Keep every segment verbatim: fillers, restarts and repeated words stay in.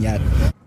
happen yet.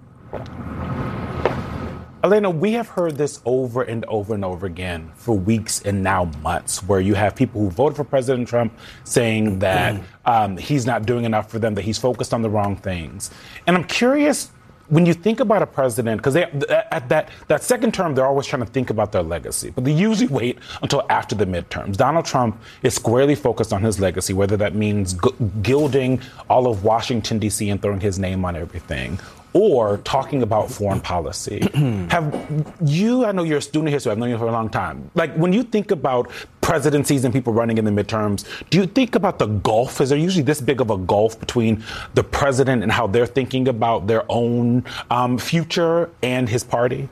Elena, we have heard this over and over and over again for weeks and now months, where you have people who voted for President Trump saying that um, he's not doing enough for them, that he's focused on the wrong things. And I'm curious, when you think about a president, because at that, that second term, they're always trying to think about their legacy, but they usually wait until after the midterms. Donald Trump is squarely focused on his legacy, whether that means g- gilding all of Washington, D C and throwing his name on everything, or talking about foreign policy. Have you, I know you're a student of history, I've known you for a long time. Like, when you think about presidencies and people running in the midterms, do you think about the gulf? Is there usually this big of a gulf between the president and how they're thinking about their own um, future and his party?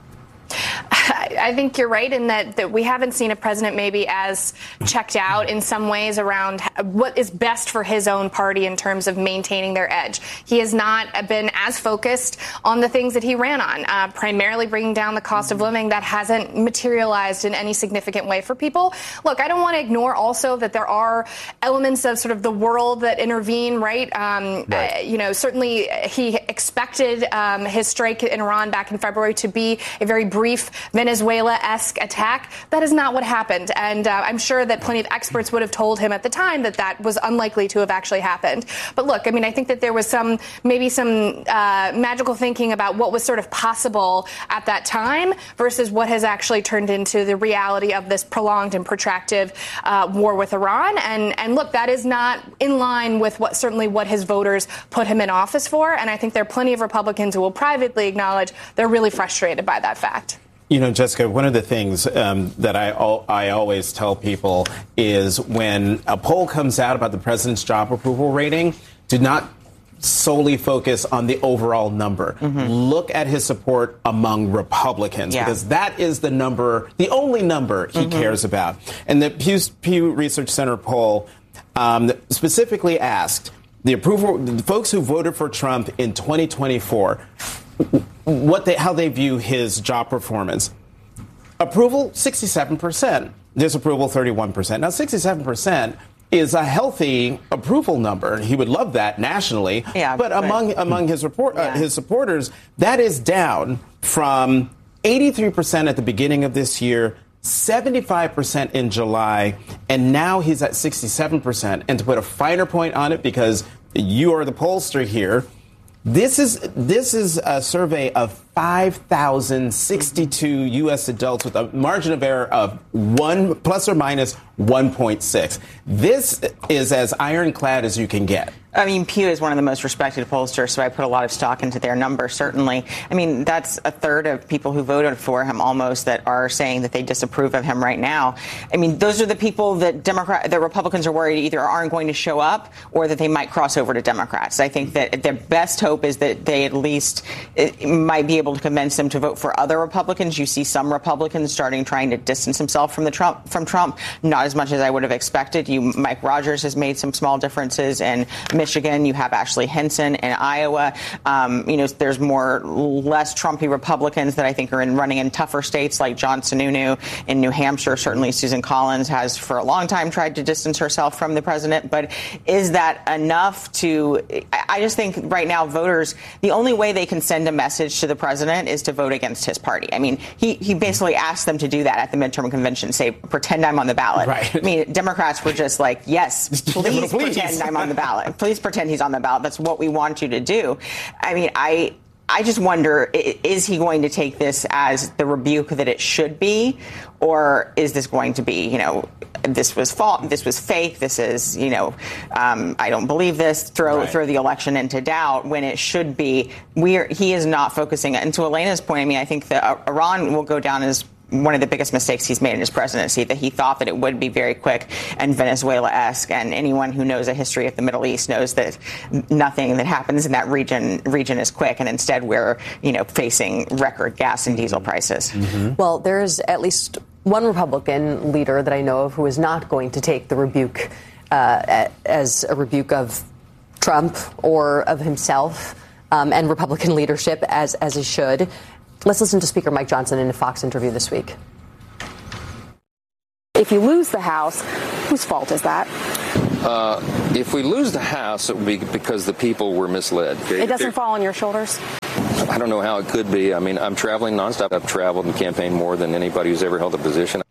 I think you're right in that, that we haven't seen a president maybe as checked out in some ways around what is best for his own party in terms of maintaining their edge. He has not been as focused on the things that he ran on, uh, primarily bringing down the cost of living. That hasn't materialized in any significant way for people. Look, I don't want to ignore also that there are elements of sort of the world that intervene, right? Um, right. Uh, you know, certainly he expected um, his strike in Iran back in February to be a very brief Venezuela-esque attack. That is not what happened. And uh, I'm sure that plenty of experts would have told him at the time that that was unlikely to have actually happened. But look, I mean, I think that there was some, maybe some uh, magical thinking about what was sort of possible at that time versus what has actually turned into the reality of this prolonged and protracted uh, war with Iran. And, and look, that is not in line with what certainly what his voters put him in office for. And I think there are plenty of Republicans who will privately acknowledge they're really frustrated by that fact. You know, Jessica, one of the things um, that I I always tell people is when a poll comes out about the president's job approval rating, do not solely focus on the overall number. Mm-hmm. Look at his support among Republicans, yeah. because that is the number, the only number he mm-hmm. cares about. And the Pew, Pew Research Center poll um, specifically asked the approval, the folks who voted for Trump in twenty twenty-four, what they, how they view his job performance. Approval, sixty-seven percent. Disapproval, thirty-one percent. Now, sixty-seven percent is a healthy approval number. He would love that nationally. Yeah, but, but among among his report yeah. uh, his supporters, that is down from eighty-three percent at the beginning of this year, seventy-five percent in July, and now he's at sixty-seven percent. And to put a finer point on it, because you are the pollster here, This is this is a survey of five thousand sixty-two U S adults with a margin of error of one plus or minus one point six. This is as ironclad as you can get. I mean, Pew is one of the most respected pollsters, so I put a lot of stock into their numbers, certainly. I mean, that's a third of people who voted for him almost that are saying that they disapprove of him right now. I mean, those are the people that Democrat, that Republicans are worried either aren't going to show up or that they might cross over to Democrats. I think that their best hope is that they at least it, might be able to convince them to vote for other Republicans. You see some Republicans starting trying to distance himself from the Trump, from Trump, not as much as I would have expected. You, Mike Rogers has made some small differences, and Michigan, you have Ashley Hinson in Iowa. Um, you know, there's more, less Trumpy Republicans that I think are in running in tougher states like John Sununu in New Hampshire. Certainly Susan Collins has for a long time tried to distance herself from the president. But is that enough to, I just think right now voters, the only way they can send a message to the president is to vote against his party. I mean, he, he basically asked them to do that at the midterm convention, say, pretend I'm on the ballot. Right. I mean, Democrats were just like, yes, please, please. pretend I'm on the ballot. Please pretend he's on the ballot. That's what we want you to do. I mean, I I just wonder, is he going to take this as the rebuke that it should be? Or is this going to be, you know, this was fault, this was fake, this is, you know, um, I don't believe this, throw right. throw the election into doubt when it should be. We're, he is not focusing. And to Elena's point, I mean, I think that Iran will go down as one of the biggest mistakes he's made in his presidency, that he thought that it would be very quick and Venezuela-esque. And anyone who knows a history of the Middle East knows that nothing that happens in that region region is quick. And instead, we're, you know, facing record gas and diesel prices. Mm-hmm. Well, there's at least one Republican leader that I know of who is not going to take the rebuke uh, as a rebuke of Trump or of himself um, and Republican leadership as as he should. Let's listen to Speaker Mike Johnson in a Fox interview this week. If you lose the House, whose fault is that? Uh, if we lose the House, it would be because the people were misled. Okay? It doesn't They're, fall on your shoulders? I don't know how it could be. I mean, I'm traveling nonstop. I've traveled and campaigned more than anybody who's ever held a position.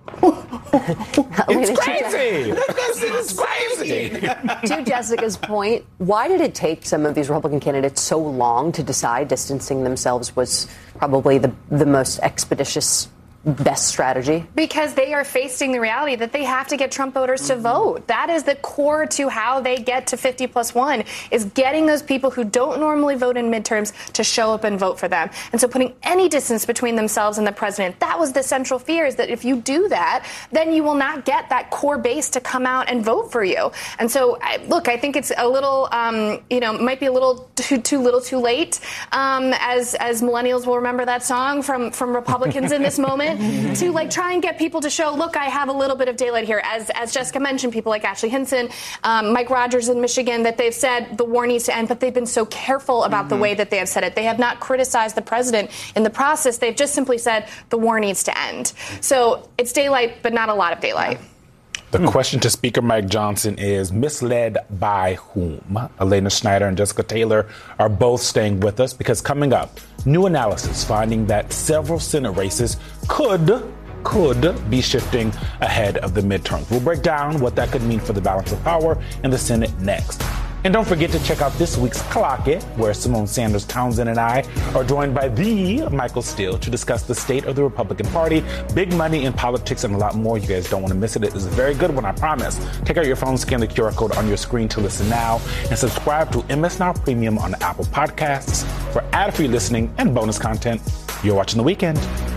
It's crazy. It's crazy. To Jessica's point, why did it take some of these Republican candidates so long to decide distancing themselves was probably the, the most expeditious best strategy? Because they are facing the reality that they have to get Trump voters to vote. That is the core to how they get to fifty plus one, is getting those people who don't normally vote in midterms to show up and vote for them. And so putting any distance between themselves and the president, that was the central fear, is that if you do that, then you will not get that core base to come out and vote for you. And so, I, look, I think it's a little, um, you know, might be a little too, too little too late, um, as, as millennials will remember that song from, from Republicans in this moment. To like try and get people to show, look, I have a little bit of daylight here. As as Jessica mentioned, people like Ashley Hinson, um, Mike Rogers in Michigan, that they've said the war needs to end, but they've been so careful about mm-hmm. the way that they have said it. They have not criticized the president in the process. They've just simply said the war needs to end. So it's daylight, but not a lot of daylight. The hmm. question to Speaker Mike Johnson is, misled by whom? Elena Schneider and Jessica Taylor are both staying with us, because coming up, new analysis finding that several Senate races could, could be shifting ahead of the midterms. We'll break down what that could mean for the balance of power in the Senate next. And don't forget to check out this week's Clock It, where Simone Sanders Townsend and I are joined by the Michael Steele to discuss the state of the Republican Party, big money in politics, and a lot more. You guys don't want to miss it. It is a very good one, I promise. Take out your phone, scan the Q R code on your screen to listen now, and subscribe to M S Now Premium on Apple Podcasts for ad-free listening and bonus content. You're watching The Weekend.